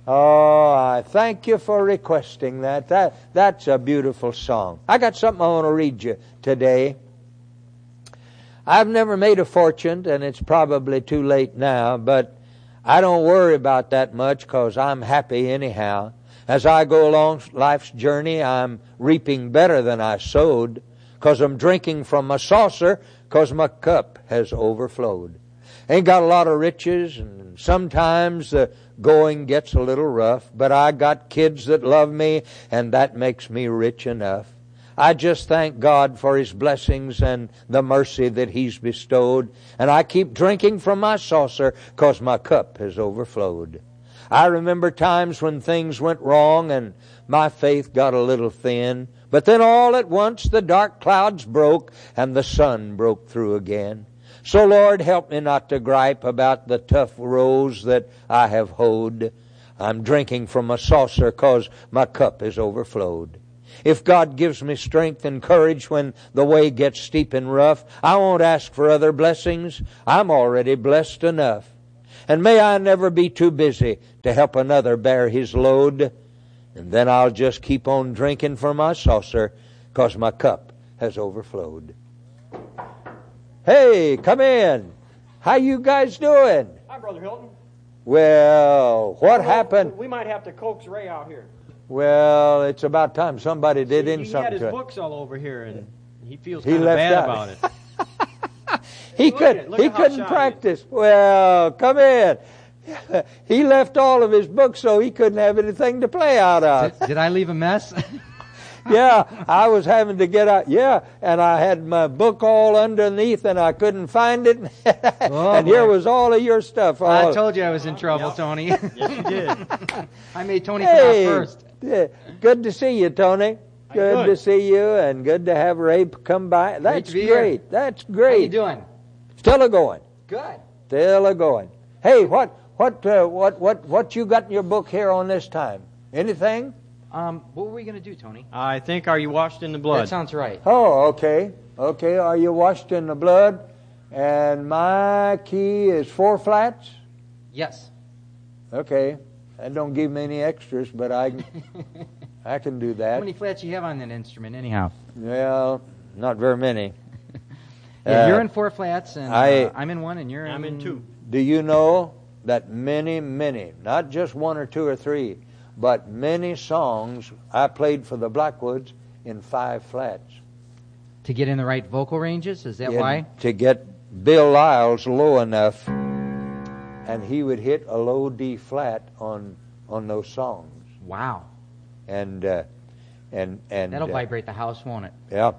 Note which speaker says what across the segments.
Speaker 1: Oh, I thank you for requesting that. That's a beautiful song. I got something I want to read you today. I've never made a fortune, and it's probably too late now, but I don't worry about that much because I'm happy anyhow. As I go along life's journey, I'm reaping better than I sowed because I'm drinking from my saucer because my cup has overflowed. Ain't got a lot of riches, and sometimes the going gets a little rough, but I got kids that love me, and that makes me rich enough. I just thank God for His blessings and the mercy that He's bestowed, and I keep drinking from my saucer 'cause my cup has overflowed. I remember times when things went wrong and my faith got a little thin, but then all at once the dark clouds broke and the sun broke through again. So Lord, help me not to gripe about the tough rows that I have hoed. I'm drinking from a saucer 'cause my cup has overflowed. If God gives me strength and courage when the way gets steep and rough, I won't ask for other blessings. I'm already blessed enough. And may I never be too busy to help another bear his load. And then I'll just keep on drinking from my saucer 'cause my cup has overflowed. Hey, come in. How you guys doing?
Speaker 2: Hi, Brother Hilton.
Speaker 1: Well, what happened?
Speaker 2: We might have to coax Ray out here.
Speaker 1: Well, it's about time somebody did something
Speaker 2: He had
Speaker 1: to
Speaker 2: his
Speaker 1: it.
Speaker 2: books all over here, and he feels
Speaker 1: He
Speaker 2: kind of
Speaker 1: left
Speaker 2: bad
Speaker 1: out.
Speaker 2: about it.
Speaker 1: He
Speaker 2: Look at
Speaker 1: he
Speaker 2: how
Speaker 1: couldn't
Speaker 2: shy he
Speaker 1: practice. Well, come in. He left all of his books so he couldn't have anything to play out of.
Speaker 3: Did I leave a mess?
Speaker 1: Yeah, I was having to get out. Yeah, and I had my book all underneath and I couldn't find it. And here was all of your stuff.
Speaker 3: I told you I was in trouble, Tony.
Speaker 2: Yes, you did.
Speaker 3: I made Tony come out first.
Speaker 1: Yeah, good to see you, Tony. Good to see you, and good to have Ray come by. That's
Speaker 3: to be
Speaker 1: great.
Speaker 3: here.
Speaker 1: That's great.
Speaker 3: How you doing?
Speaker 1: Still a going.
Speaker 3: Good.
Speaker 1: Still a going. Hey, what you got in your book here on this time? Anything?
Speaker 3: What were we going to do, Tony?
Speaker 2: I think, are you washed in the blood?
Speaker 3: That sounds right.
Speaker 1: Oh, okay. Okay, are you washed in the blood? And my key is 4 flats?
Speaker 3: Yes.
Speaker 1: Okay. That don't give me any extras, but I can do that.
Speaker 3: How many flats you have on that instrument, anyhow?
Speaker 1: Well, not very many.
Speaker 3: Yeah, you're in 4 flats, and I'm in 1, and
Speaker 2: I'm in 2.
Speaker 1: Do you know that many, not just 1 or 2 or 3, but many songs I played for the Blackwoods in 5 flats.
Speaker 3: To get in the right vocal ranges? Is that why?
Speaker 1: To get Bill Lyles low enough, and he would hit a low D flat on those songs.
Speaker 3: Wow.
Speaker 1: And
Speaker 3: that'll vibrate the house, won't it?
Speaker 1: Yeah.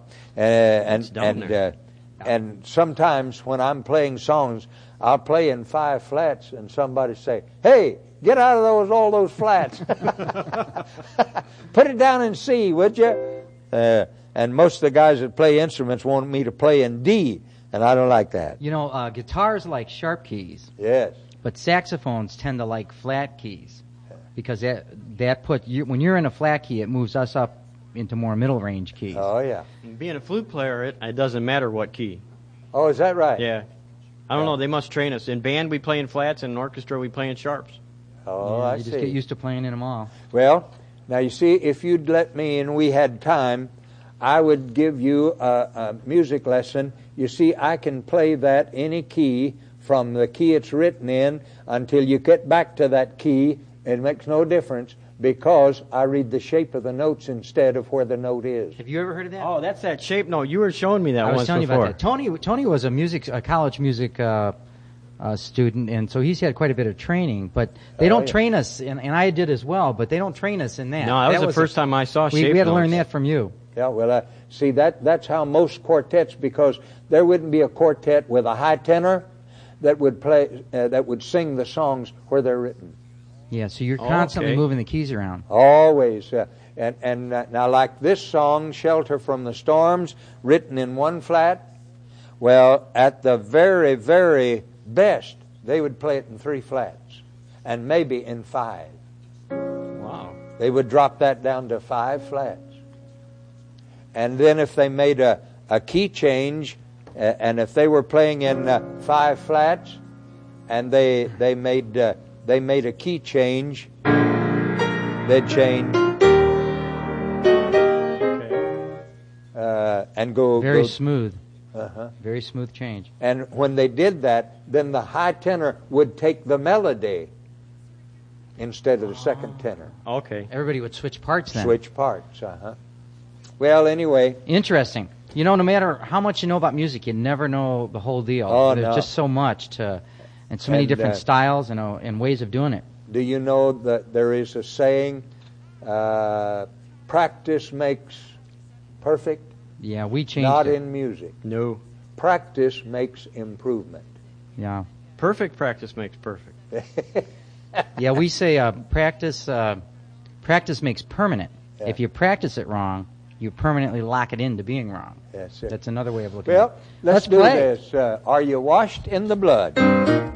Speaker 1: And sometimes when I'm playing songs, I'll play in 5 flats, and somebody say, "Hey, get out of all those flats. Put it down in C, would you?" And most of the guys that play instruments want me to play in D, and I don't like that.
Speaker 3: You know, guitars like sharp keys.
Speaker 1: Yes.
Speaker 3: But saxophones tend to like flat keys, because when you're in a flat key, it moves us up into more middle range keys.
Speaker 1: Oh yeah.
Speaker 2: Being a flute player, it doesn't matter what key.
Speaker 1: Oh, is that right?
Speaker 2: Yeah. I don't know. They must train us. In band, we play in flats. In orchestra, we play in sharps.
Speaker 1: Oh,
Speaker 3: yeah,
Speaker 1: I
Speaker 3: you
Speaker 1: see.
Speaker 3: just get used to playing in them all.
Speaker 1: Well, now you see, if you'd let me and we had time, I would give you a music lesson. You see, I can play that any key from the key it's written in until you get back to that key. It makes no difference because I read the shape of the notes instead of where the note is.
Speaker 3: Have you ever heard of that?
Speaker 2: Oh, that's that shape note. You were showing me that once before.
Speaker 3: I was telling you about that. Tony was a college music student, and so he's had quite a bit of training. But they don't train us, and I did as well. But they don't train us in that.
Speaker 2: No, that was the first time I saw shape notes.
Speaker 3: We had to learn that from you.
Speaker 1: Yeah, well, see, that's how most quartets, because there wouldn't be a quartet with a high tenor that would play that would sing the songs where they're written.
Speaker 3: Yeah, so you're constantly moving the keys around.
Speaker 1: Always. And now, like this song, Shelter from the Storms, written in 1 flat, well, at the very, very best, they would play it in 3 flats, and maybe in 5.
Speaker 2: Wow.
Speaker 1: They would drop that down to 5 flats. And then if they made a key change, and if they were playing in 5 flats, and they made a key change they'd change
Speaker 2: Okay.
Speaker 1: and go
Speaker 3: Very
Speaker 1: go-
Speaker 3: smooth.
Speaker 1: uh-huh.
Speaker 3: Very smooth change.
Speaker 1: And when they did that, then the high tenor would take the melody instead of the second tenor.
Speaker 2: Okay.
Speaker 3: Everybody would switch parts then.
Speaker 1: Switch parts. Well, anyway,
Speaker 3: Interesting. You know, no matter how much you know about music, you never know the whole deal.
Speaker 1: Oh,
Speaker 3: There's
Speaker 1: no.
Speaker 3: just so much and so many
Speaker 1: And,
Speaker 3: different styles and ways of doing it.
Speaker 1: do you know that there is a saying, practice makes perfect?
Speaker 3: Yeah, we changed
Speaker 1: Not
Speaker 3: it.
Speaker 1: in music.
Speaker 2: No.
Speaker 1: Practice makes improvement.
Speaker 3: Yeah.
Speaker 2: Perfect practice makes perfect.
Speaker 3: Yeah, we say practice makes permanent.
Speaker 1: Yeah.
Speaker 3: If you practice it wrong, you permanently lock it into being wrong.
Speaker 1: That's it.
Speaker 3: That's another way of looking
Speaker 1: Well,
Speaker 3: at it.
Speaker 1: let's do
Speaker 3: play.
Speaker 1: this. Are you washed in the blood?